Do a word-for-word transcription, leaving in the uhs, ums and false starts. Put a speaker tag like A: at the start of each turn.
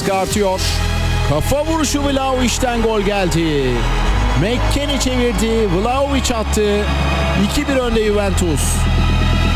A: baskı artıyor. Kafa vuruşu Vlahovic'ten gol geldi. McKennie çevirdi. Vlahovic attı. iki bir önde Juventus.